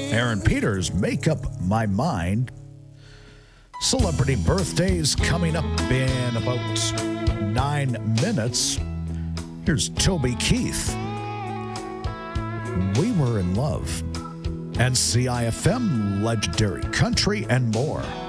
Aaron Peters, Make Up My Mind. Celebrity birthdays coming up in about 9 minutes. Here's Toby Keith. We Were in Love. And CIFM, Legendary Country, and more.